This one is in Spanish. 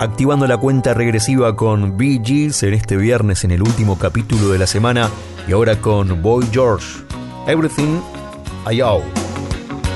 activando la cuenta regresiva con Bee Gees en este viernes en el último capítulo de la semana y ahora con Boy George. Everything I Owe.